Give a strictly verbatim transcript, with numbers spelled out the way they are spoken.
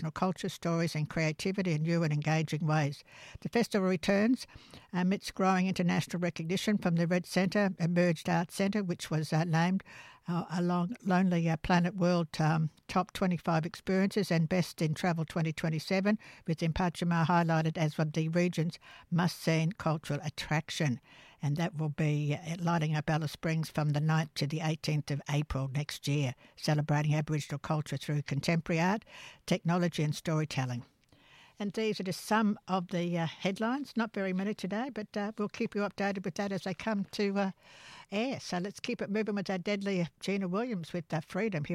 Aboriginal culture, stories and creativity in new and engaging ways. The festival returns amidst growing international recognition from the Red Centre, Emerged Arts Centre, which was uh, named uh, along Lonely uh, Planet World um, Top twenty-five Experiences and Best in Travel twenty twenty-seven, with Impajima highlighted as one of the region's must-see cultural attraction. And that will be lighting up Alice Springs from the ninth to the eighteenth of April next year, celebrating Aboriginal culture through contemporary art, technology and storytelling. And these are just some of the uh, headlines, not very many today, but uh, we'll keep you updated with that as they come to uh, air. So let's keep it moving with our deadly Gina Williams with uh, Freedom. Here